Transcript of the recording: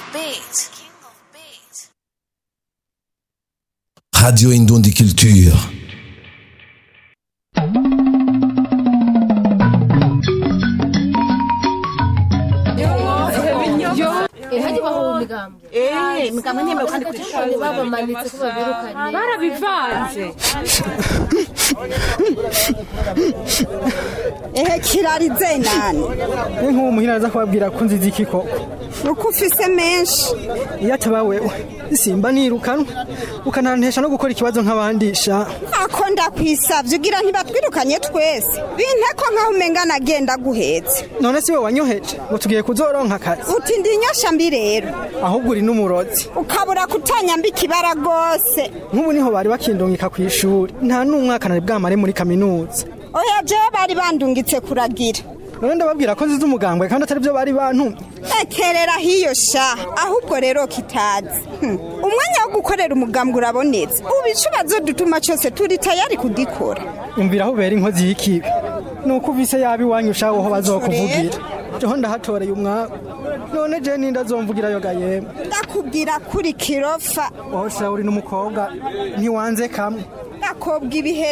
Radio Indundi Culture. Mugambwe nyembe kandi kurishoni babamanitse ko babirukanye barabivanze. Kirarize nani nk'uwo muhira aza kubabwira ko nzizi iki koko uko ufise menshi iyo ataba wewe simba nirukanwa ukanantesha no gukora ikibazo nk'abandisha ako ndakwisavye ugira ntibatwirukanye twese binteko nkaho umenga nagenda guhetse none si we wanyoheje ngo tugiye kuzoronka akazi uti ndi nyosha mbi rero ahubwo uri n'umurozi ukabura kutanyamba ikibara gose nk'ubu niho bari bakindungika ku ishuri nta n'umwaka nari bwamare muri kaminuza oya jewe bari bandungitse kuragira none ndababwira ko nziza umugambwe kandi atari byo bari bantumye ekerera hiyo sha ahubwo rero kitazi umwanya wo gukorera umugambwe urabonetse ubu icubazo dutuma cyose turi tayari kudikora umvira aho ubera inkozi y'ikibi nuko uvise yabi wanyusha aho bazokuvugira jeho ndahatoreye umwaka none je ninda zomvugira yoga yemwe ndakubwira kuri kirofa wowe uri n'umukobwa ntiwanze kamwe ndakobwa ibihe